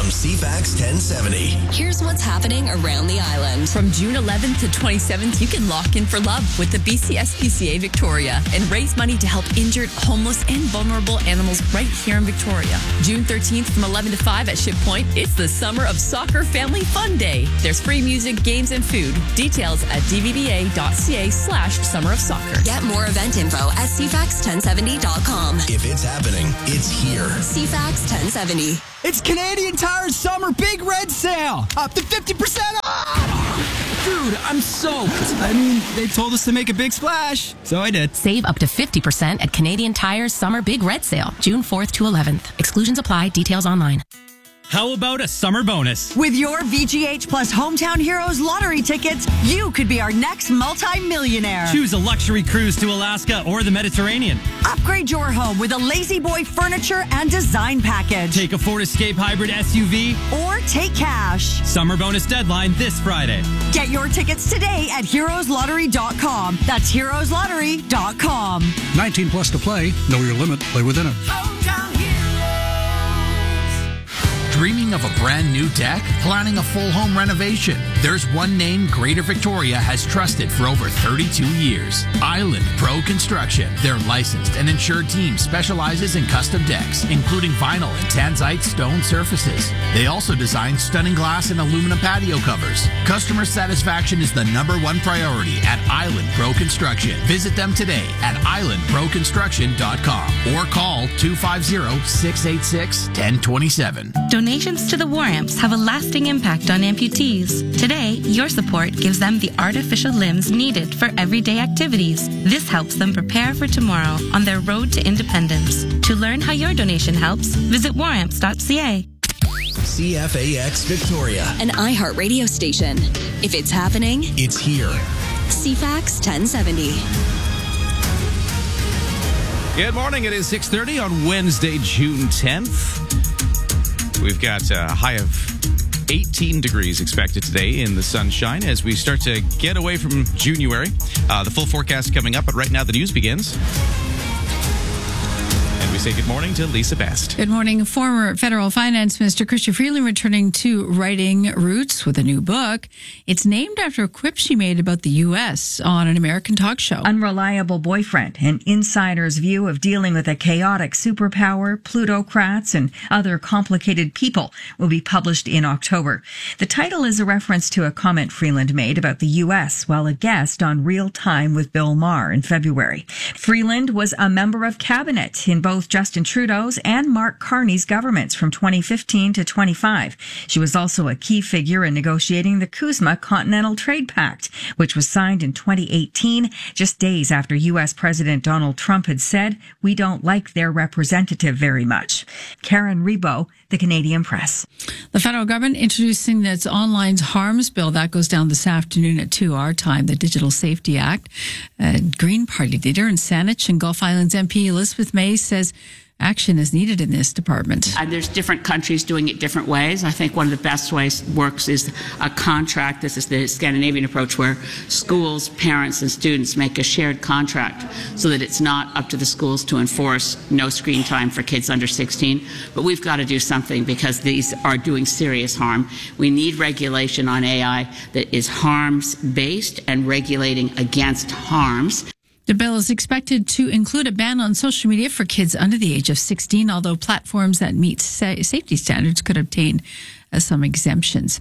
from CFAX 1070. Here's what's happening around the island. From June 11th to 27th, you can lock in for love with the BCSPCA Victoria and raise money to help injured, homeless, and vulnerable animals right here in Victoria. June 13th from 11 to 5 at Ship Point, it's the Summer of Soccer Family Fun Day. There's free music, games, and food. Details at dvba.ca/Summer of Soccer. Get more event info at cfax1070.com. If it's happening, it's here. CFAX 1070. It's Canadian Tire's Summer Big Red Sale. Up to 50% off. Dude, I'm soaked. I mean, they told us to make a big splash, so I did. Save up to 50% at Canadian Tire's Summer Big Red Sale, June 4th to 11th. Exclusions apply. Details online. How about a summer bonus? With your VGH Plus Hometown Heroes lottery tickets, you could be our next multi-millionaire. Choose a luxury cruise to Alaska or the Mediterranean. Upgrade your home with a Lazy Boy furniture and design package. Take a Ford Escape Hybrid SUV. Or take cash. Summer bonus deadline this Friday. Get your tickets today at heroeslottery.com. That's heroeslottery.com. 19 plus to play. Know your limit. Play within it. Hometown Heroes. Dreaming of a brand new deck? Planning a full home renovation? There's one name Greater Victoria has trusted for over 32 years. Island Pro Construction. Their licensed and insured team specializes in custom decks, including vinyl and tanzite stone surfaces. They also design stunning glass and aluminum patio covers. Customer satisfaction is the #1 priority at Island Pro Construction. Visit them today at islandproconstruction.com or call 250-686-1027. Donations to the War Amps have a lasting impact on amputees. Today, your support gives them the artificial limbs needed for everyday activities. This helps them prepare for tomorrow on their road to independence. To learn how your donation helps, visit waramps.ca. CFAX Victoria. An iHeart radio station. If it's happening, it's here. CFAX 1070. Good morning. It is 6:30 on Wednesday, June 10th. We've got a high of 18 degrees expected today in the sunshine as we start to get away from January. The full forecast coming up, but right now the news begins. And we say good morning to Lisa Best. Good morning. Former federal finance minister Chrystia Freeland returning to writing roots with a new book. It's named after a quip she made about the U.S. on an American talk show. Unreliable Boyfriend, an insider's view of dealing with a chaotic superpower, plutocrats, and other complicated people will be published in October. The title is a reference to a comment Freeland made about the U.S. while a guest on Real Time with Bill Maher in February. Freeland was a member of cabinet in both Justin Trudeau's and Mark Carney's governments from 2015 to 25. She was also a key figure in negotiating the CUSMA Continental Trade Pact, which was signed in 2018, just days after U.S. President Donald Trump had said, "We don't like their representative very much." Karen Rebo, The Canadian Press. The federal government introducing its online harms bill. That goes down this afternoon at 2 our time, the Digital Safety Act. Green Party leader in Saanich and Gulf Islands MP Elizabeth May says action is needed in this department. There's different countries doing it different ways. I think one of the best ways works is a contract. This is the Scandinavian approach where schools, parents, and students make a shared contract so that it's not up to the schools to enforce no screen time for kids under 16. But we've got to do something because these are doing serious harm. We need regulation on AI that is harms-based and regulating against harms. The bill is expected to include a ban on social media for kids under the age of 16, although platforms that meet safety standards could obtain some exemptions.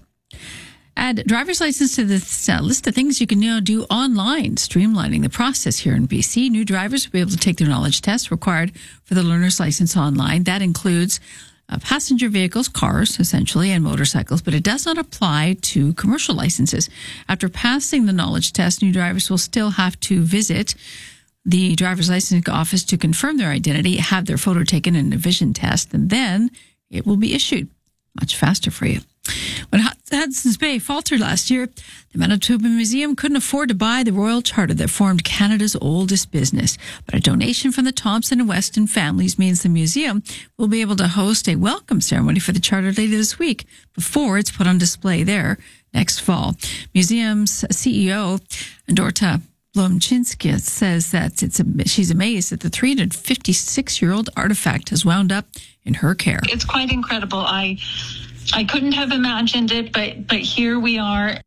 Add driver's license to the list of things you can now do online, streamlining the process here in BC. New drivers will be able to take their knowledge test required for the learner's license online. That includes passenger vehicles, cars, essentially, and motorcycles, but it does not apply to commercial licenses. After passing the knowledge test, new drivers will still have to visit the driver's license office to confirm their identity, have their photo taken in a vision test, and then it will be issued. Much faster for you. When Hudson's Bay faltered last year, the Manitoba Museum couldn't afford to buy the Royal Charter that formed Canada's oldest business. But a donation from the Thompson and Weston families means the museum will be able to host a welcome ceremony for the charter later this week before it's put on display there next fall. Museum's CEO, Dorota Blomczynska, says that she's amazed that the 356-year-old artifact has wound up in her care. It's quite incredible. I couldn't have imagined it, but here we are.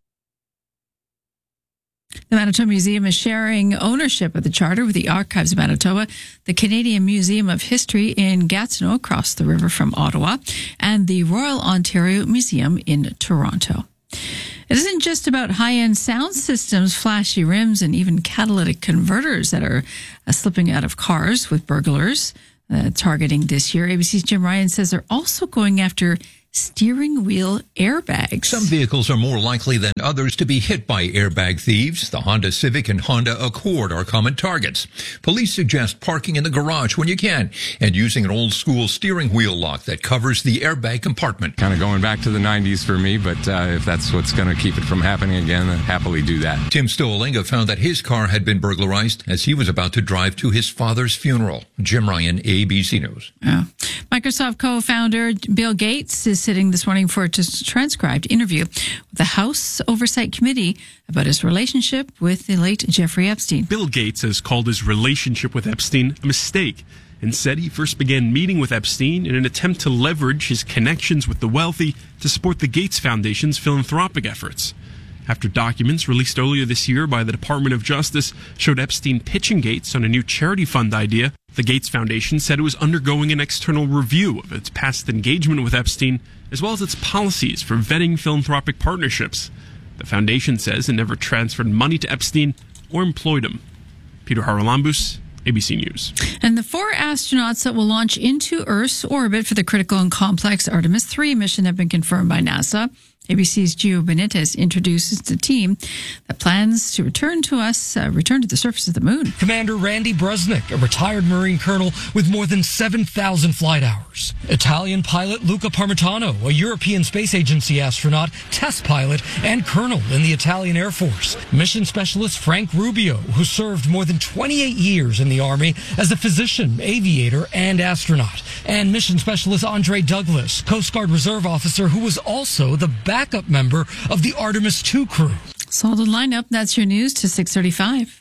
The Manitoba Museum is sharing ownership of the charter with the Archives of Manitoba, the Canadian Museum of History in Gatineau across the river from Ottawa, and the Royal Ontario Museum in Toronto. It isn't just about high-end sound systems, flashy rims, and even catalytic converters that are slipping out of cars with burglars targeting this year. ABC's Jim Ryan says they're also going after steering wheel airbags. Some vehicles are more likely than others to be hit by airbag thieves. The Honda Civic and Honda Accord are common targets. Police suggest parking in the garage when you can and using an old school steering wheel lock that covers the airbag compartment. Kind of going back to the 90s for me, but if that's what's going to keep it from happening again, I'd happily do that. Tim Stolinga found that his car had been burglarized as he was about to drive to his father's funeral. Jim Ryan, ABC News. Yeah. Microsoft co-founder Bill Gates is sitting this morning for a transcribed interview with the House Oversight Committee about his relationship with the late Jeffrey Epstein. Bill Gates has called his relationship with Epstein a mistake and said he first began meeting with Epstein in an attempt to leverage his connections with the wealthy to support the Gates Foundation's philanthropic efforts. After documents released earlier this year by the Department of Justice showed Epstein pitching Gates on a new charity fund idea, the Gates Foundation said it was undergoing an external review of its past engagement with Epstein, as well as its policies for vetting philanthropic partnerships. The foundation says it never transferred money to Epstein or employed him. Peter Haralambous, ABC News. And the 4 astronauts that will launch into Earth's orbit for the critical and complex Artemis 3 mission have been confirmed by NASA. ABC's Gio Benitez introduces the team that plans to return to the surface of the moon. Commander Randy Brusnick, a retired Marine colonel with more than 7,000 flight hours. Italian pilot Luca Parmitano, a European Space Agency astronaut, test pilot, and colonel in the Italian Air Force. Mission specialist Frank Rubio, who served more than 28 years in the Army as a physician, aviator, and astronaut. And mission specialist Andre Douglas, Coast Guard Reserve officer who was also the backup member of the Artemis II crew. Solid lineup. That's your news to 6:35.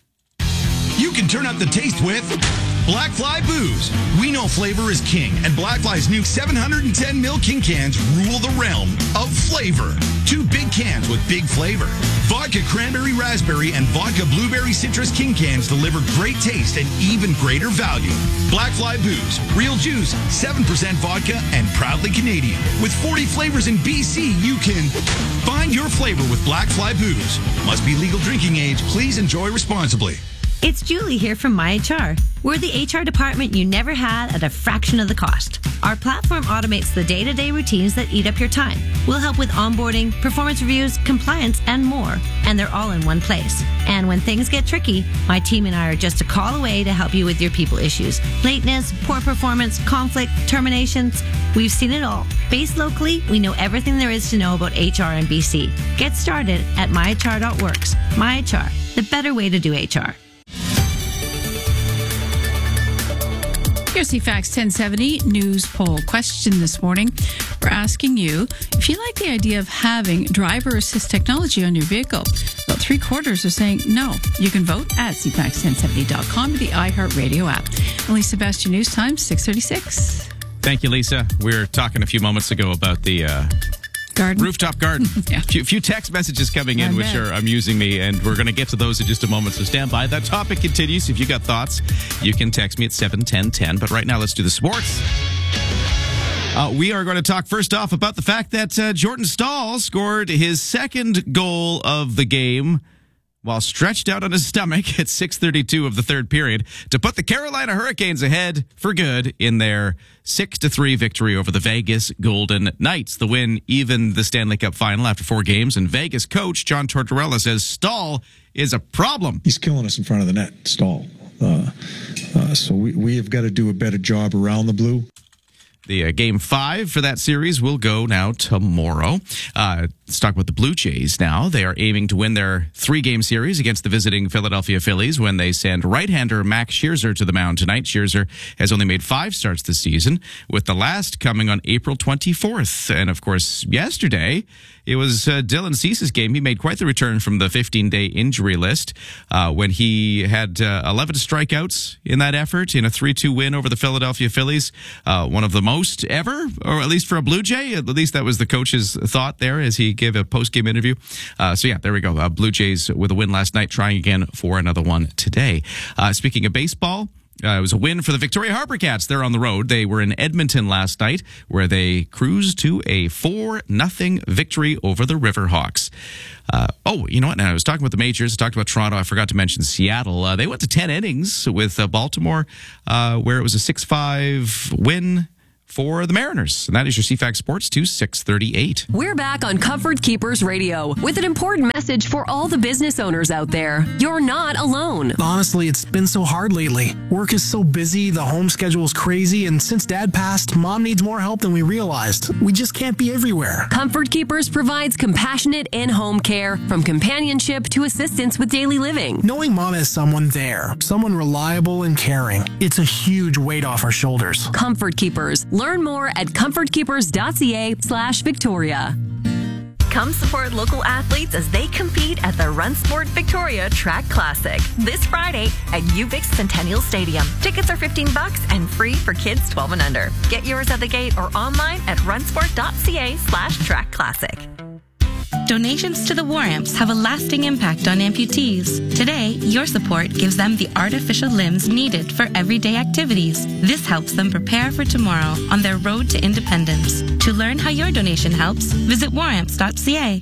You can turn up the taste with Black Fly Booze. We know flavor is king, and Black Fly's new 710 ml King cans rule the realm of flavor. 2 big cans with big flavor. Vodka Cranberry Raspberry and Vodka Blueberry Citrus King cans deliver great taste and even greater value. Black Fly Booze, real juice, 7% vodka, and proudly Canadian. With 40 flavors in BC, you can find your flavor with Black Fly Booze. Must be legal drinking age. Please enjoy responsibly. It's Julie here from MyHR. We're the HR department you never had at a fraction of the cost. Our platform automates the day-to-day routines that eat up your time. We'll help with onboarding, performance reviews, compliance, and more. And they're all in one place. And when things get tricky, my team and I are just a call away to help you with your people issues. Lateness, poor performance, conflict, terminations. We've seen it all. Based locally, we know everything there is to know about HR in BC. Get started at myhr.works. MyHR, the better way to do HR. Here's CFAX 1070 news poll question this morning. We're asking you if you like the idea of having driver assist technology on your vehicle. About 3/4 are saying no. You can vote at cfax1070.com or the iHeartRadio app. And Lisa Bastian News Time, 6:36. Thank you, Lisa. We were talking a few moments ago about the garden. Rooftop garden. Yeah. A few text messages coming in, which are amusing me, and we're going to get to those in just a moment, so stand by. That topic continues. If you got thoughts, you can text me at 71010. But right now, let's do the sports. We are going to talk first off about the fact that Jordan Staal scored his second goal of the game while stretched out on his stomach at 6:32 of the third period to put the Carolina Hurricanes ahead for good in their 6-3 victory over the Vegas Golden Knights. The win evened the Stanley Cup final after 4 games, and Vegas coach John Tortorella says Staal is a problem. He's killing us in front of the net, Staal. So we have got to do a better job around the blue. The Game 5 for that series will go now tomorrow. Let's talk about the Blue Jays now. They are aiming to win their 3-game series against the visiting Philadelphia Phillies when they send right-hander Max Scherzer to the mound tonight. Scherzer has only made 5 starts this season, with the last coming on April 24th. And, of course, yesterday, it was Dylan Cease's game. He made quite the return from the 15-day injury list when he had 11 strikeouts in that effort in a 3-2 win over the Philadelphia Phillies. One of the most ever, or at least for a Blue Jay. At least that was the coach's thought there as he gave a post-game interview. So, yeah, there we go. Blue Jays with a win last night, trying again for another one today. Speaking of baseball, it was a win for the Victoria Harbour Cats. They're on the road. They were in Edmonton last night, where they cruised to a 4-0 victory over the Riverhawks. You know what? Now, I was talking about the majors. I talked about Toronto. I forgot to mention Seattle. They went to 10 innings with Baltimore, where it was a 6-5 win for the Mariners. And that is your CFAX Sports 638. We're back on Comfort Keepers Radio with an important message for all the business owners out there. You're not alone. Honestly, it's been so hard lately. Work is so busy, the home schedule is crazy, and since Dad passed, Mom needs more help than we realized. We just can't be everywhere. Comfort Keepers provides compassionate in-home care, from companionship to assistance with daily living. Knowing Mom has someone there, someone reliable and caring, it's a huge weight off our shoulders. Comfort Keepers. Learn more at comfortkeepers.ca/Victoria. Come support local athletes as they compete at the Run Sport Victoria Track Classic this Friday at UVic Centennial Stadium. Tickets are $15 and free for kids 12 and under. Get yours at the gate or online at runsport.ca/Track Classic. Donations to the War Amps have a lasting impact on amputees. Today, your support gives them the artificial limbs needed for everyday activities. This helps them prepare for tomorrow on their road to independence. To learn how your donation helps, visit waramps.ca.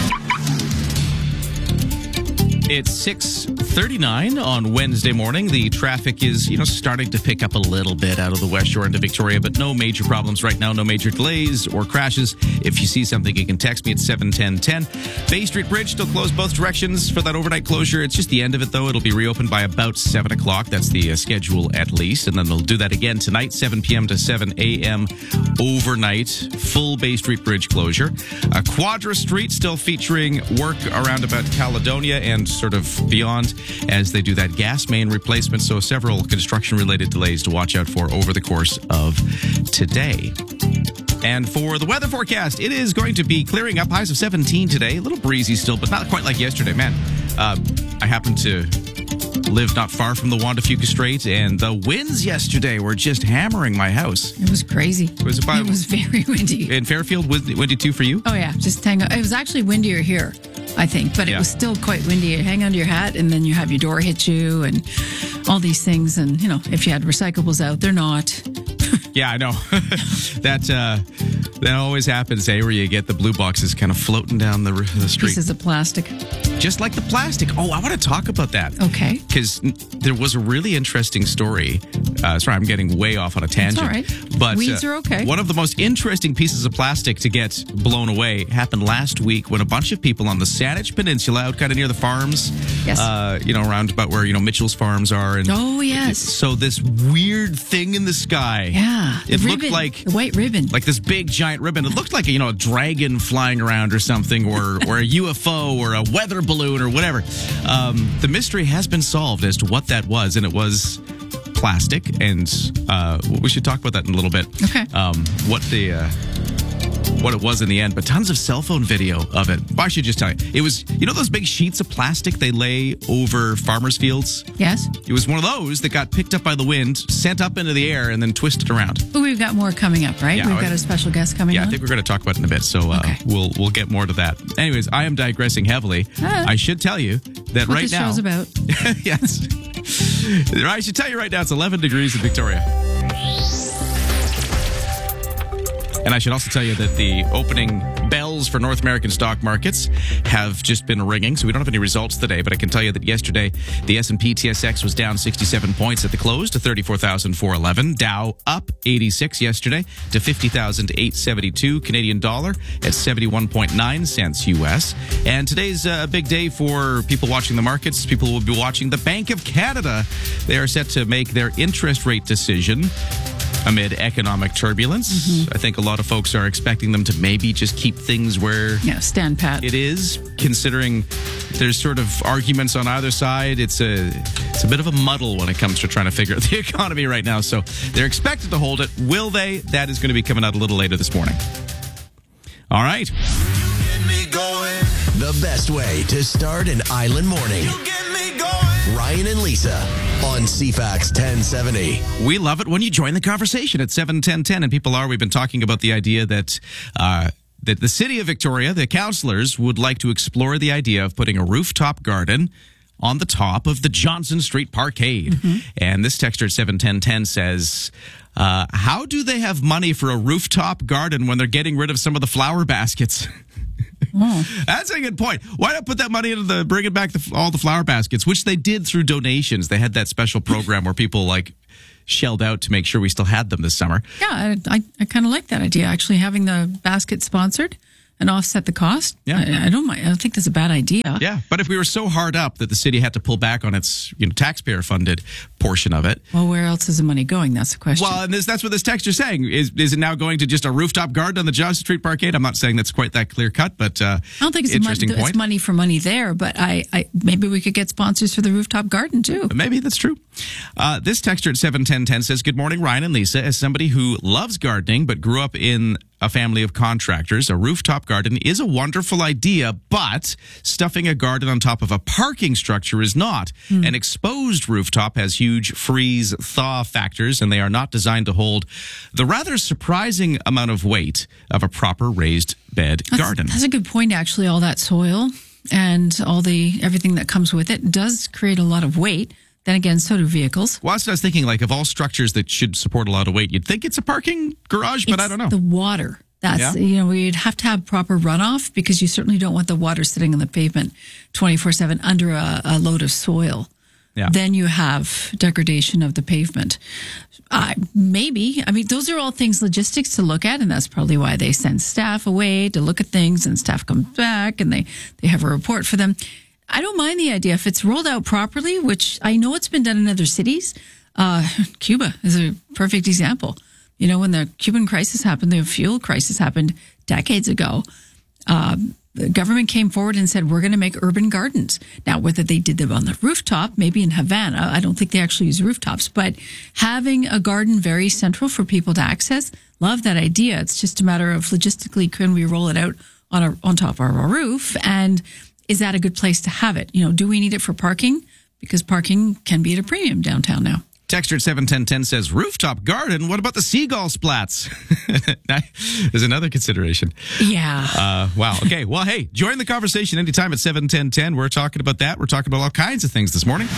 It's 6:39 on Wednesday morning. The traffic is, starting to pick up a little bit out of the West Shore into Victoria, but no major problems right now, no major delays or crashes. If you see something, you can text me at 71010. Bay Street Bridge still closed both directions for that overnight closure. It's just the end of it, though. It'll be reopened by about 7 o'clock. That's the schedule at least. And then they'll do that again tonight, 7 p.m. to 7 a.m. overnight. Full Bay Street Bridge closure. Quadra Street still featuring work around about Caledonia and sort of beyond as they do that gas main replacement. So several construction-related delays to watch out for over the course of today. And for the weather forecast, it is going to be clearing up. Highs of 17 today. A little breezy still, but not quite like yesterday. Man, I happened to live not far from the Juan de Fuca Strait, and the winds yesterday were just hammering my house. It was crazy. It was very windy. In Fairfield, windy too for you? Oh, yeah. Just hang on. It was actually windier here, I think, but it was still quite windy. You hang onto your hat, and then you have your door hit you and all these things. And, if you had recyclables out, they're not. Yeah, I know. That always happens, where you get the blue boxes kind of floating down the street. Pieces of plastic. Just like the plastic. Oh, I want to talk about that. Okay. Because there was a really interesting story. Sorry, I'm getting way off on a tangent. It's all right. But weeds are okay. One of the most interesting pieces of plastic to get blown away happened last week when a bunch of people on the Saanich Peninsula, out kind of near the farms, yes. Around about where, Mitchell's farms are. And oh, yes. So this weird thing in the sky. Yeah. It looked like the white ribbon. Like this big giant ribbon. It looked like a dragon flying around or something, or a UFO or a weather balloon or whatever. The mystery has been solved as to what that was, and it was plastic. And we should talk about that in a little bit. Okay. What it was in the end, but tons of cell phone video of it. Well, I should just tell you, it was, those big sheets of plastic they lay over farmers' fields? Yes. It was one of those that got picked up by the wind, sent up into the air, and then twisted around. But we've got more coming up, right? Yeah, we've got a special guest coming on. I think we're going to talk about it in a bit, so we'll get more to that. Anyways, I am digressing heavily. I should tell you that what right now... this show's about. Yes. I should tell you right now, it's 11 degrees in Victoria. And I should also tell you that the opening bells for North American stock markets have just been ringing, so we don't have any results today, but I can tell you that yesterday the S&P TSX was down 67 points at the close to 34,411. Dow up 86 yesterday to 50,872. Canadian dollar at 71.9 cents US. And today's a big day for people watching the markets. People will be watching the Bank of Canada. They are set to make their interest rate decision amid economic turbulence. I think a lot of folks are expecting them to maybe just keep things where stand pat. It is, considering there's sort of arguments on either side. It's a bit of a muddle when it comes to trying to figure out the economy right now. So they're expected to hold it. Will they? That is going to be coming out a little later this morning. All right. The best way to start an island morning. Ryan and Lisa on CFAX 1070. We love it when you join the conversation at 7:10:10, and people are. We've been talking about the idea that the city of Victoria, the councillors, would like to explore the idea of putting a rooftop garden on the top of the Johnson Street Parkade. And this texter at 7:10:10 says, how do they have money for a rooftop garden when they're getting rid of some of the flower baskets? That's a good point. Why not put that money into bringing back all the flower baskets, which they did through donations. They had that special program where people shelled out to make sure we still had them this summer. Yeah, I kind of like that idea, actually, having the basket sponsored and offset the cost. Yeah. I don't mind. I don't think that's a bad idea. Yeah, but if we were so hard up that the city had to pull back on its taxpayer-funded portion of it. Well, where else is the money going? That's the question. Well, and that's what this texter's saying. Is it now going to just a rooftop garden on the Johnson Street Parkade? I'm not saying that's quite that clear-cut, but I don't think it's money for money there, but I maybe we could get sponsors for the rooftop garden, too. Maybe that's true. This texter at 7:10:10 says, good morning, Ryan and Lisa. As somebody who loves gardening but grew up in a family of contractors, a rooftop garden is a wonderful idea, but stuffing a garden on top of a parking structure is not. An exposed rooftop has huge freeze-thaw factors, and they are not designed to hold the rather surprising amount of weight of a proper raised bed garden. That's a good point, actually. All that soil and everything that comes with it does create a lot of weight. Then again, so do vehicles. Well, that's what I was thinking. Of all structures that should support a lot of weight, you'd think it's a parking garage, but I don't know. The water. That's, we'd have to have proper runoff because you certainly don't want the water sitting on the pavement 24/7 under a load of soil. Yeah. Then you have degradation of the pavement. Maybe. I mean, those are all things, logistics to look at, and that's probably why they send staff away to look at things, and staff comes back and they have a report for them. I don't mind the idea if it's rolled out properly, which I know it's been done in other cities. Cuba is a perfect example. When the Cuban crisis happened, the fuel crisis happened decades ago. The government came forward and said, we're going to make urban gardens. Now, whether they did them on the rooftop, maybe in Havana, I don't think they actually use rooftops, but having a garden very central for people to access, love that idea. It's just a matter of logistically, can we roll it out on top of our roof? And is that a good place to have it? Do we need it for parking? Because parking can be at a premium downtown now. Texter at 7:10:10 says, rooftop garden? What about the seagull splats? There's another consideration. Yeah. Wow. Okay. Well, hey, join the conversation anytime at 7:10:10. We're talking about that. We're talking about all kinds of things this morning.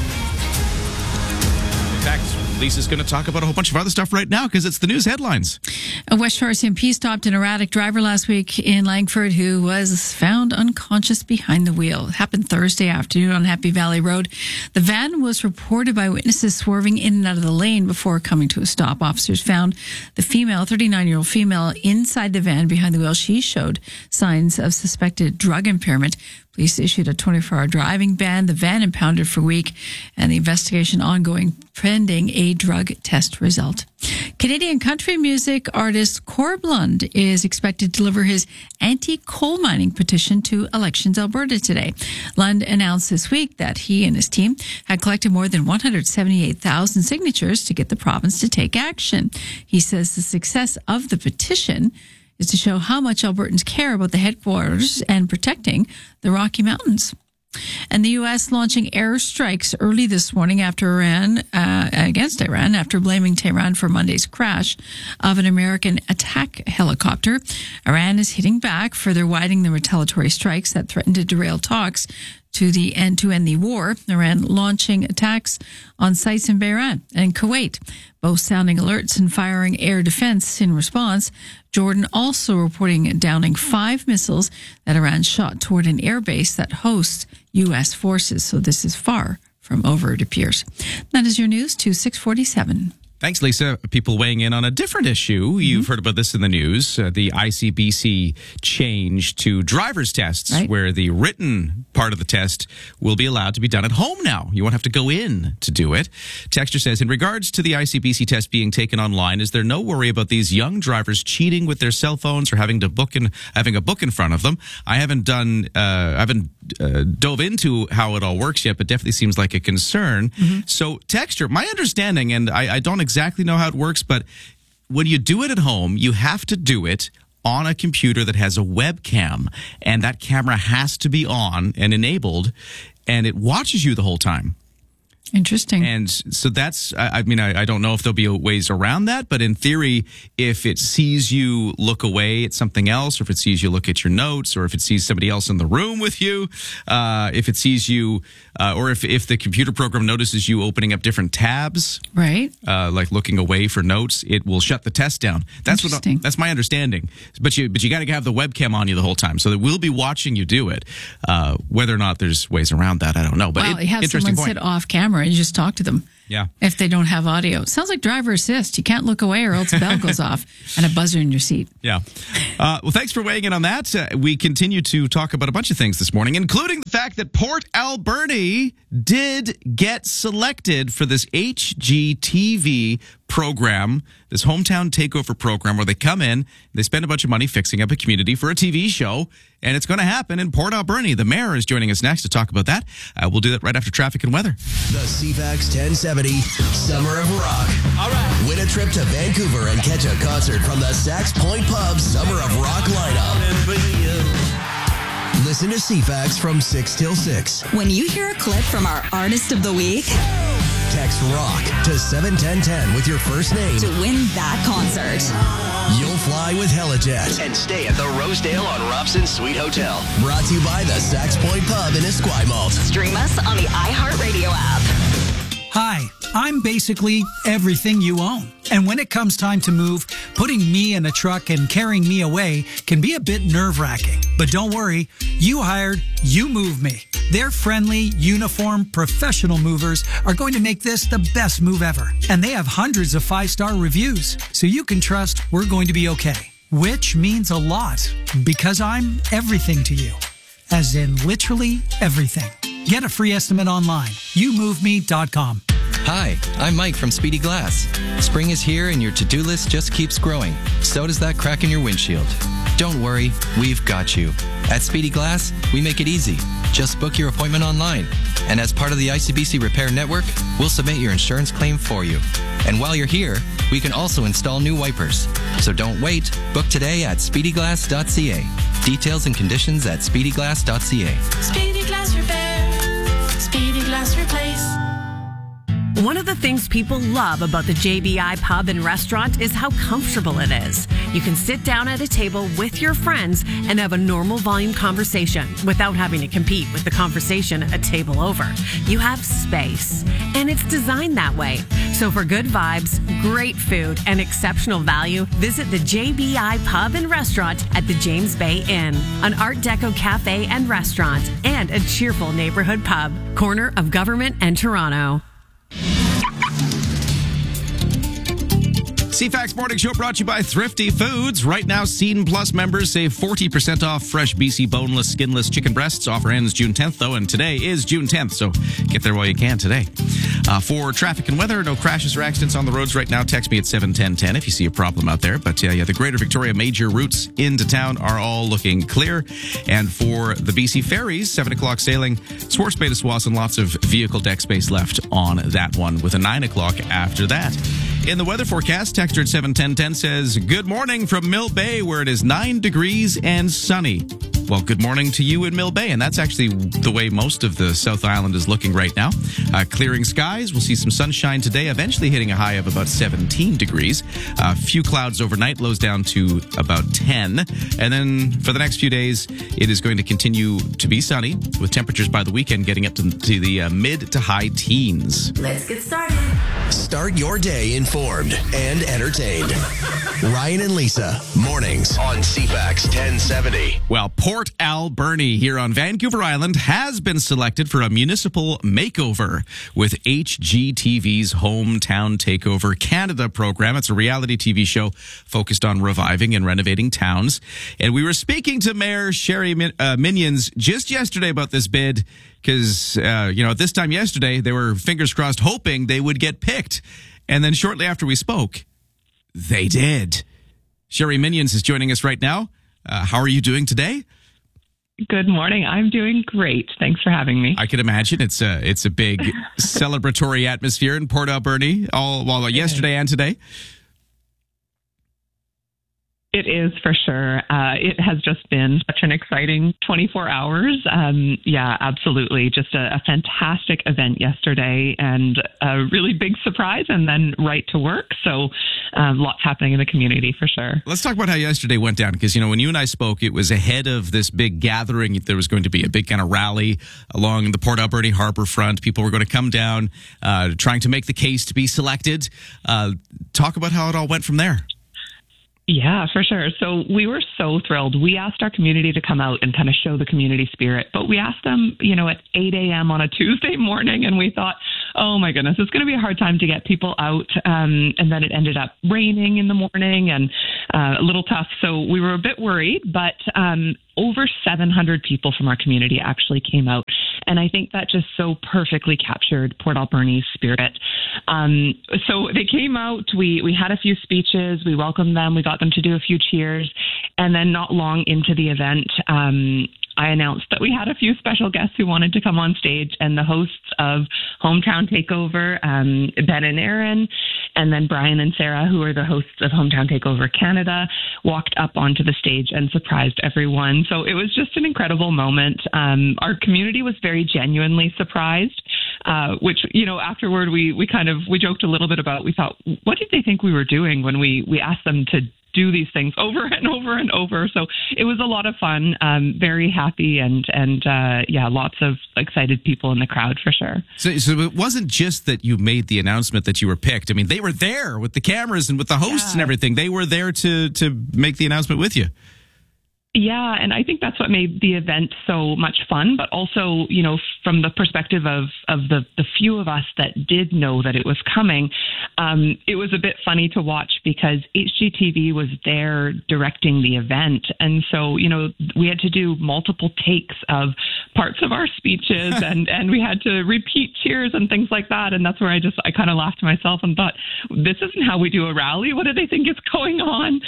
In fact, Lisa's going to talk about a whole bunch of other stuff right now because it's the news headlines. A West Shore RCMP stopped an erratic driver last week in Langford who was found unconscious behind the wheel. It happened Thursday afternoon on Happy Valley Road. The van was reported by witnesses swerving in and out of the lane before coming to a stop. Officers found the 39-year-old female inside the van behind the wheel. She showed signs of suspected drug impairment. Police issued a 24-hour driving ban. The van impounded for a week, and the investigation ongoing pending a drug test result. Canadian country music artist Corb Lund is expected to deliver his anti-coal mining petition to Elections Alberta today. Lund announced this week that he and his team had collected more than 178,000 signatures to get the province to take action. He says the success of the petition is to show how much Albertans care about the headquarters and protecting the Rocky Mountains. And the U.S. launching airstrikes early this morning against Iran after blaming Tehran for Monday's crash of an American attack helicopter. Iran is hitting back, further widening the retaliatory strikes that threaten to derail talks to end the war. Iran launching attacks on sites in Bahrain and Kuwait, both sounding alerts and firing air defense in response. Jordan also reporting downing 5 missiles that Iran shot toward an airbase that hosts U.S. forces. So this is far from over, it appears. That is your news to 647. Thanks, Lisa. People weighing in on a different issue. You've heard about this in the news. The ICBC change to driver's tests, where the written part of the test will be allowed to be done at home now. You won't have to go in to do it. Texter says, in regards to the ICBC test being taken online, is there no worry about these young drivers cheating with their cell phones or having a book in front of them? I haven't dove into how it all works yet, but definitely seems like a concern. So, Texter, my understanding, and I don't exactly know how it works, but when you do it at home, you have to do it on a computer that has a webcam, and that camera has to be on and enabled, and it watches you the whole time. Interesting. And so that's, I don't know if there'll be ways around that, but in theory, if it sees you look away at something else, or if it sees you look at your notes, or if it sees somebody else in the room with you, if it sees you, or if the computer program notices you opening up different tabs, right? Like looking away for notes, it will shut the test down. That's that's my understanding. But you got to have the webcam on you the whole time, so that we'll be watching you do it. Whether or not there's ways around that, I don't know. But you have someone sit off camera and you just talk to them. Yeah. If they don't have audio. Sounds like driver assist. You can't look away or else a bell goes off and a buzzer in your seat. Yeah. Well, thanks for weighing in on that. We continue to talk about a bunch of things this morning, including the fact that Port Alberni did get selected for this HGTV program, this hometown takeover program, where they come in, they spend a bunch of money fixing up a community for a TV show, and it's going to happen in Port Alberni. The mayor is joining us next to talk about that. We'll do that right after traffic and weather. The CFAX 1070 Summer of Rock. All right. Win a trip to Vancouver and catch a concert from the Sax Point Pub Summer of Rock lineup. Listen to CFAX from 6 till 6. When you hear a clip from our Artist of the Week, text ROCK to 71010 with your first name to win that concert. You'll fly with Helijet and stay at the Rosedale on Robson Suite Hotel. Brought to you by the Sax Point Pub in Esquimalt. Stream us on the iHeartRadio app. Hi, I'm basically everything you own. And when it comes time to move, putting me in a truck and carrying me away can be a bit nerve-wracking. But don't worry, You Hired, You Move Me. Their friendly, uniform, professional movers are going to make this the best move ever. And they have hundreds of 5-star reviews, so you can trust we're going to be okay. Which means a lot, because I'm everything to you. As in literally everything. Get a free estimate online. YouMoveMe.com. Hi, I'm Mike from Speedy Glass. Spring is here and your to-do list just keeps growing. So does that crack in your windshield. Don't worry, we've got you. At Speedy Glass, we make it easy. Just book your appointment online. And as part of the ICBC Repair Network, we'll submit your insurance claim for you. And while you're here, we can also install new wipers. So don't wait. Book today at speedyglass.ca. Details and conditions at speedyglass.ca. Speedy Glass Repair. Speedy Glass Replace. One of the things people love about the JBI Pub and Restaurant is how comfortable it is. You can sit down at a table with your friends and have a normal volume conversation without having to compete with the conversation a table over. You have space, and it's designed that way. So for good vibes, great food, and exceptional value, visit the JBI Pub and Restaurant at the James Bay Inn, an Art Deco cafe and restaurant, and a cheerful neighborhood pub, corner of Government and Toronto. CFAX Morning Show brought to you by Thrifty Foods. Right now, Scene Plus members save 40% off fresh BC boneless, skinless chicken breasts. Offer ends June 10th, though, and today is June 10th, so get there while you can today. For traffic and weather, no crashes or accidents on the roads right now. Text me at 71010 if you see a problem out there. But the Greater Victoria major routes into town are all looking clear. And for the BC ferries, 7 o'clock sailing, Swartz Bay to Swassen, lots of vehicle deck space left on that one with a 9 o'clock after that. In the weather forecast, texter at 71010 says, good morning from Mill Bay, where it is 9 degrees and sunny. Well, good morning to you in Mill Bay, and that's actually the way most of the South Island is looking right now. Clearing skies, we'll see some sunshine today, eventually hitting a high of about 17 degrees. A few clouds overnight, lows down to about 10. And then for the next few days, it is going to continue to be sunny, with temperatures by the weekend getting up to the mid to high teens. Let's get started. Start your day informed and entertained. Ryan and Lisa, mornings on CFAX 1070. Well, Port Alberni here on Vancouver Island has been selected for a municipal makeover with HGTV's Hometown Takeover Canada program. It's a reality TV show focused on reviving and renovating towns. And we were speaking to Mayor Sherry Minions just yesterday about this bid because, at this time yesterday, they were fingers crossed hoping they would get picked. And then shortly after we spoke, they did. Sherry Minions is joining us right now. How are you doing today? Good morning. I'm doing great. Thanks for having me. I can imagine it's a big celebratory atmosphere in Port Alberni, yesterday and today. It is for sure. It has just been such an exciting 24 hours. Absolutely. Just a fantastic event yesterday and a really big surprise and then right to work. So lots happening in the community for sure. Let's talk about how yesterday went down because, when you and I spoke, it was ahead of this big gathering. There was going to be a big kind of rally along the Port Alberni Harbour front. People were going to come down trying to make the case to be selected. Talk about how it all went from there. Yeah, for sure. So we were so thrilled. We asked our community to come out and kind of show the community spirit, but we asked them, at 8 a.m. on a Tuesday morning, and we thought, oh my goodness, it's going to be a hard time to get people out. And then it ended up raining in the morning and a little tough. So we were a bit worried, but over 700 people from our community actually came out. And I think that just so perfectly captured Port Alberni's spirit. So they came out, we had a few speeches, we welcomed them, we got them to do a few cheers. And then not long into the event, I announced that we had a few special guests who wanted to come on stage, and the hosts of Hometown Takeover, Ben and Aaron, and then Brian and Sarah, who are the hosts of Hometown Takeover Canada, walked up onto the stage and surprised everyone. So it was just an incredible moment. Our community was very genuinely surprised, which, afterward we joked a little bit about. We thought, what did they think we were doing when we asked them to do these things over and over and over? So it was a lot of fun, very happy and lots of excited people in the crowd for sure. So it wasn't just that you made the announcement that you were picked. I mean, they were there with the cameras and with the hosts and everything. They were there to make the announcement with you. Yeah, and I think that's what made the event so much fun, but also, from the perspective of the few of us that did know that it was coming, it was a bit funny to watch because HGTV was there directing the event. And so, we had to do multiple takes of parts of our speeches and we had to repeat cheers and things like that. And that's where I kind of laughed to myself and thought, this isn't how we do a rally. What do they think is going on?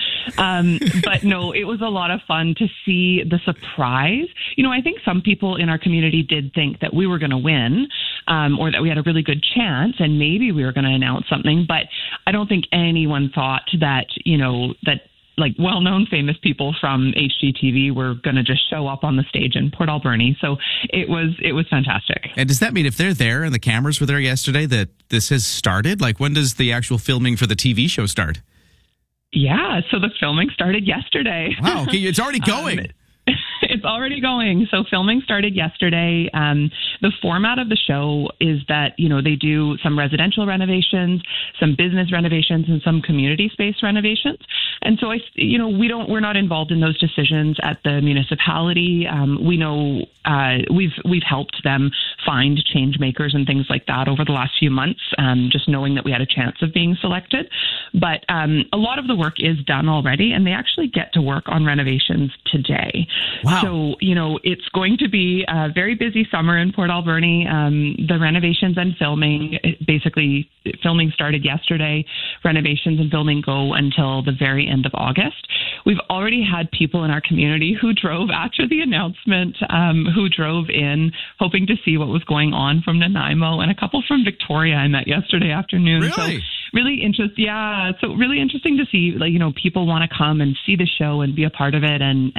But no, it was a lot of fun to see the surprise. I think some people in our community did think that we were going to win, or that we had a really good chance and maybe we were going to announce something, but I don't think anyone thought that, that like well-known famous people from HGTV were going to just show up on the stage in Port Alberni. So it was fantastic. And does that mean if they're there and the cameras were there yesterday that this has started? Like, when does the actual filming for the TV show start? Yeah, so the filming started yesterday. Wow, okay, it's already going. It's already going. So filming started yesterday. The format of the show is that, they do some residential renovations, some business renovations, and some community space renovations. And so we're not involved in those decisions at the municipality. We know we've helped them find change makers and things like that over the last few months, just knowing that we had a chance of being selected. But a lot of the work is done already, and they actually get to work on renovations today. Wow. So, it's going to be a very busy summer in Port Alberni. The renovations and filming, filming started yesterday. Renovations and filming go until the very end of August. We've already had people in our community who drove after the announcement, who drove in hoping to see what was going on from Nanaimo, and a couple from Victoria I met yesterday afternoon. Really? So really interesting. Yeah. So really interesting to see, people want to come and see the show and be a part of it. And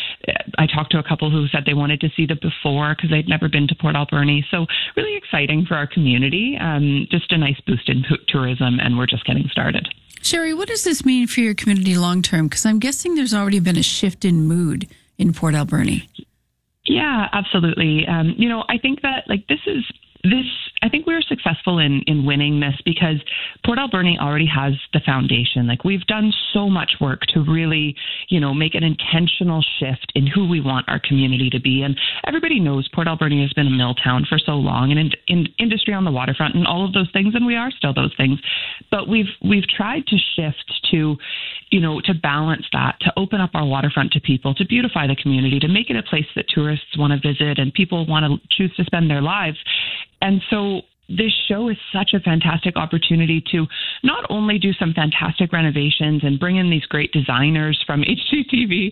I talked to a couple who said they wanted to see the before because they'd never been to Port Alberni. So really exciting for our community. Just a nice boost in tourism, and we're just getting started. Sherry, what does this mean for your community long term? Because I'm guessing there's already been a shift in mood in Port Alberni. Yeah, absolutely. I think that this is I think we were successful in winning this because Port Alberni already has the foundation. Like, we've done so much work to really, make an intentional shift in who we want our community to be. And everybody knows Port Alberni has been a mill town for so long, and in industry on the waterfront and all of those things, and we are still those things. But we've tried to shift to balance that, to open up our waterfront to people, to beautify the community, to make it a place that tourists want to visit and people want to choose to spend their lives. And so this show is such a fantastic opportunity to not only do some fantastic renovations and bring in these great designers from HGTV,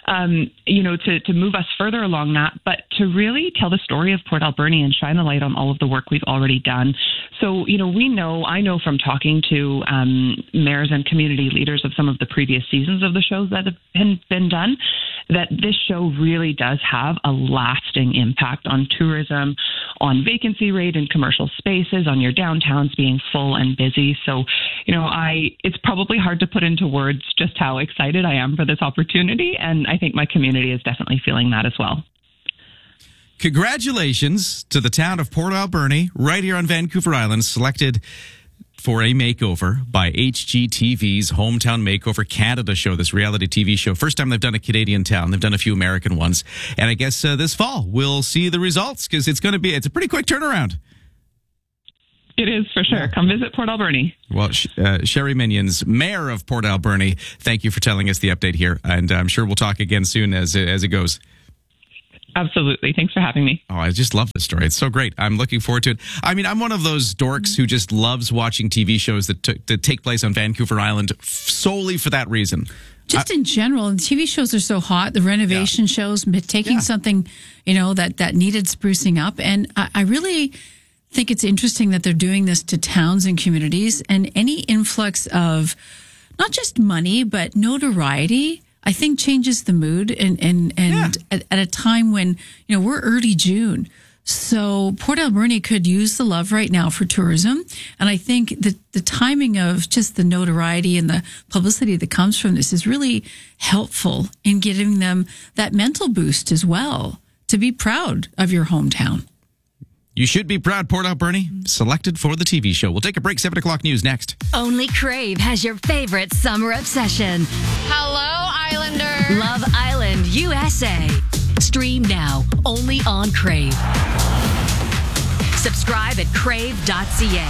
to move us further along that, but to really tell the story of Port Alberni and shine a light on all of the work we've already done. So, I know from talking to mayors and community leaders of some of the previous seasons of the shows that have been done, that this show really does have a lasting impact on tourism, on vacancy rate in commercial spaces, on your downtowns being full and busy. So, it's probably hard to put into words just how excited I am for this opportunity. And I think my community is definitely feeling that as well. Congratulations to the town of Port Alberni, right here on Vancouver Island, selected for a makeover by HGTV's Hometown Makeover Canada show, this reality TV show. First time they've done a Canadian town. They've done a few American ones. And I guess this fall we'll see the results, because it's a pretty quick turnaround. It is, for sure. Come visit Port Alberni. Well, Sherry Minions, Mayor of Port Alberni, thank you for telling us the update here. And I'm sure we'll talk again soon as it goes. Absolutely. Thanks for having me. Oh, I just love this story. It's so great. I'm looking forward to it. I mean, I'm one of those dorks who just loves watching TV shows that take place on Vancouver Island solely for that reason. Just in general, the TV shows are so hot. The renovation shows, taking something, that needed sprucing up. And I really think it's interesting that they're doing this to towns and communities, and any influx of not just money, but notoriety, I think changes the mood and at a time when, we're early June. So Port Alberni could use the love right now for tourism. And I think that the timing of just the notoriety and the publicity that comes from this is really helpful in giving them that mental boost as well, to be proud of your hometown. You should be proud, Port Alberni, selected for the TV show. We'll take a break. 7 o'clock news next. Only Crave has your favorite summer obsession. Hello, Islander. Love Island, USA. Stream now, only on Crave. Subscribe at crave.ca.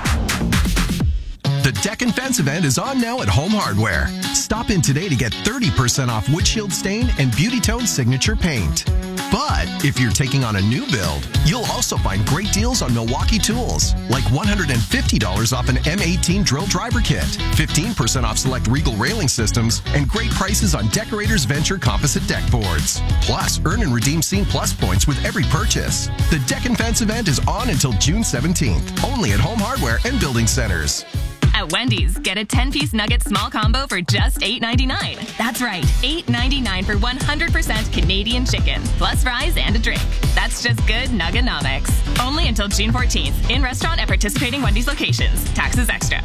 The Deck and Fence event is on now at Home Hardware. Stop in today to get 30% off windshield stain and Beauty Tone signature paint. But if you're taking on a new build, you'll also find great deals on Milwaukee tools, like $150 off an M18 drill driver kit, 15% off select Regal railing systems, and great prices on Decorators Venture composite deck boards. Plus, earn and redeem Scene Plus points with every purchase. The Deck and Fence event is on until June 17th, only at Home Hardware and Building Centers. At Wendy's, get a 10-piece nugget small combo for just $8.99. That's right, $8.99 for 100% Canadian chicken, plus fries and a drink. That's just good Nugganomics. Only until June 14th. In restaurant at participating Wendy's locations. Taxes extra.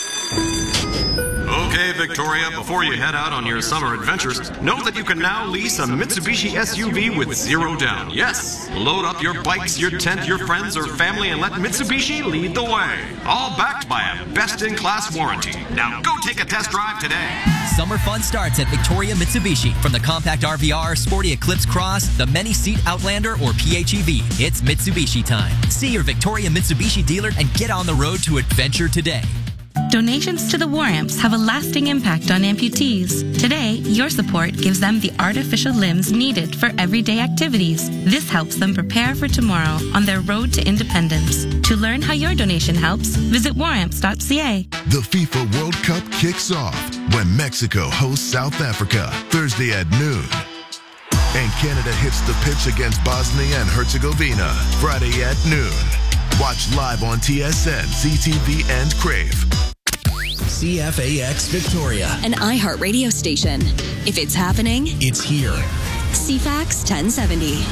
Okay, Victoria, before you head out on your summer adventures, note that you can now lease a Mitsubishi SUV with zero down. Yes, load up your bikes, your tent, your friends, or family, and let Mitsubishi lead the way. All backed by a best-in-class warranty. Now go take a test drive today. Summer fun starts at Victoria Mitsubishi. From the compact RVR, sporty Eclipse Cross, the many-seat Outlander, or PHEV, it's Mitsubishi time. See your Victoria Mitsubishi dealer and get on the road to adventure today. Donations to the War Amps have a lasting impact on amputees. Today, your support gives them the artificial limbs needed for everyday activities. This helps them prepare for tomorrow on their road to independence. To learn how your donation helps, visit waramps.ca. The FIFA World Cup kicks off when Mexico hosts South Africa Thursday at noon. And Canada hits the pitch against Bosnia and Herzegovina Friday at noon. Watch live on TSN, CTV, and Crave. CFAX Victoria, an iHeart radio station. If it's happening, it's here. CFAX 1070.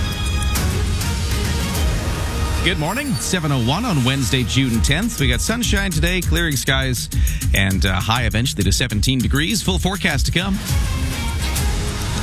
Good morning, 7:01 on Wednesday, June 10th. We got sunshine today, clearing skies, and high eventually to 17 degrees. Full forecast to come.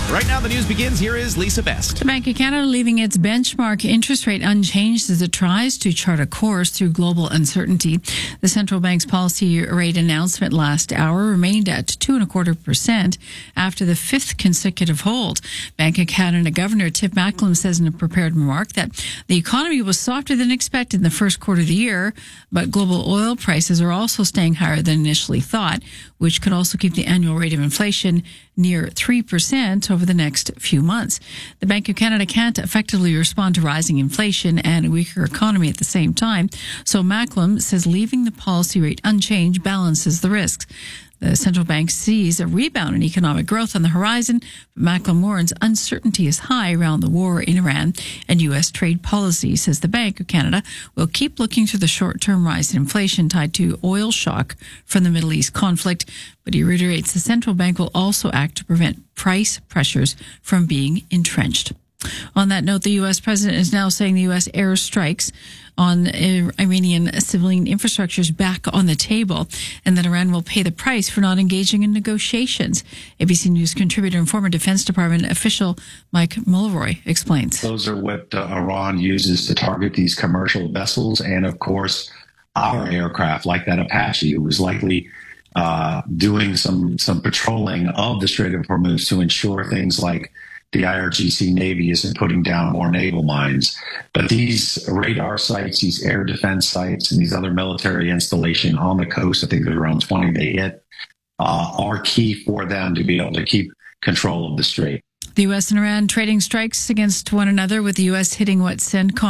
Right now, the news begins. Here is Lisa Best. The Bank of Canada leaving its benchmark interest rate unchanged as it tries to chart a course through global uncertainty. The central bank's policy rate announcement last hour remained at 2.25% after the fifth consecutive hold. Bank of Canada Governor Tiff Macklem says in a prepared remark that the economy was softer than expected in the first quarter of the year, but global oil prices are also staying higher than initially thought, which could also keep the annual rate of inflation near 3% over the next few months. The Bank of Canada can't effectively respond to rising inflation and a weaker economy at the same time, so Macklem says leaving the policy rate unchanged balances the risks. The central bank sees a rebound in economic growth on the horizon, but Macklem warns uncertainty is high around the war in Iran and U.S. trade policy. Says the Bank of Canada will keep looking to the short-term rise in inflation tied to oil shock from the Middle East conflict, but he reiterates the central bank will also act to prevent price pressures from being entrenched. On that note, the U.S. president is now saying the U.S. airstrikes on Iranian civilian infrastructure is back on the table and that Iran will pay the price for not engaging in negotiations. ABC News contributor and former Defense Department official Mike Mulroy explains. Those are what Iran uses to target these commercial vessels and, of course, our aircraft, like that Apache, who was likely doing some patrolling of the Strait of Hormuz to ensure things like the IRGC Navy isn't putting down more naval mines. But these radar sites, these air defense sites, and these other military installations on the coast, I think there's around 20 they hit, are key for them to be able to keep control of the strait. The U.S. and Iran trading strikes against one another, with the U.S. hitting what CENTCOM